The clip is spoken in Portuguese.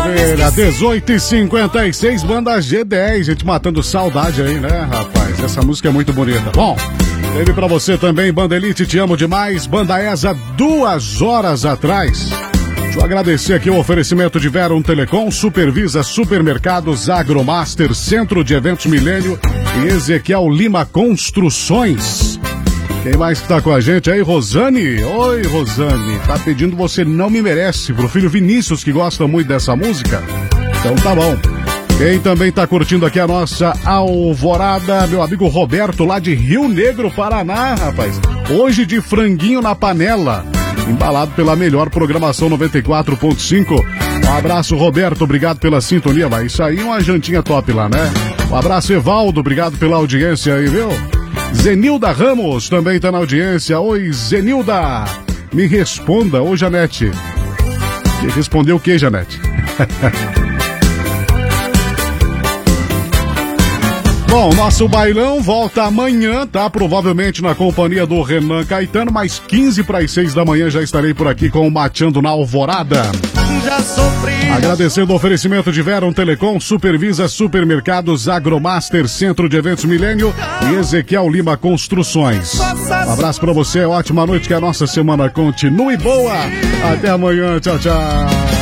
Maravilha, 18h56, banda G10, gente matando saudade aí, né, rapaz? Essa música é muito bonita. Bom, teve pra você também, Banda Elite, Te Amo Demais, Banda ESA, 2 horas atrás. Deixa eu agradecer aqui o oferecimento de Verum Telecom, Supervisa Supermercados, Agromaster, Centro de Eventos Milênio e Ezequiel Lima Construções. Quem mais que tá com a gente aí? Rosane? Oi, Rosane. Tá pedindo Você Não Me Merece pro filho Vinícius, que gosta muito dessa música. Então tá bom. Quem também tá curtindo aqui a nossa alvorada, meu amigo Roberto, lá de Rio Negro, Paraná, rapaz. Hoje de franguinho na panela, embalado pela melhor programação 94.5. Um abraço, Roberto, obrigado pela sintonia. Vai sair uma jantinha top lá, né? Um abraço, Evaldo, obrigado pela audiência aí, viu? Zenilda Ramos também tá na audiência. Oi, Zenilda, me responda. Ô, Janete. Respondeu o que, Janete? Bom, nosso bailão volta amanhã, tá? Provavelmente na companhia do Renan Caetano, mais 15 para as 6 da manhã já estarei por aqui com o Mateando na Alvorada. Já sofri. Agradecendo o oferecimento de Verum Telecom, Supervisa Supermercados, Agromaster, Centro de Eventos Milênio e Ezequiel Lima Construções. Um abraço pra você, ótima noite, que a nossa semana continue boa. Até amanhã, tchau, tchau.